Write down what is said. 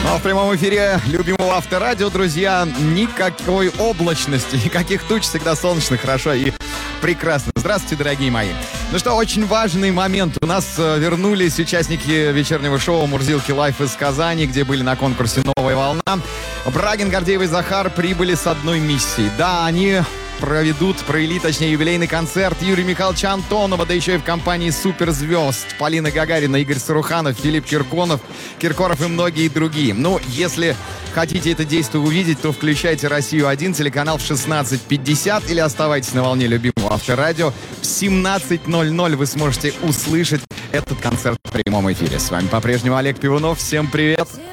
Ну а в прямом эфире любимого Авторадио, друзья, никакой облачности, никаких туч, всегда солнечно, хорошо и прекрасно. Здравствуйте, дорогие мои. Ну что, очень важный момент. У нас вернулись участники вечернего шоу «Мурзилки Лайф» из Казани, где были на конкурсе «Новая волна». Брагин, Гордеев и Захар прибыли с одной миссией. Да, они провели юбилейный концерт Юрия Михайловича Антонова, да еще и в компании суперзвезд. Полина Гагарина, Игорь Саруханов, Филипп Киркоров и многие другие. Ну, если хотите это действие увидеть, то включайте «Россию-1», телеканал в 16:50 или оставайтесь на волне любимого Авторадио. В 17:00 вы сможете услышать этот концерт в прямом эфире. С вами по-прежнему Олег Пивунов. Всем привет!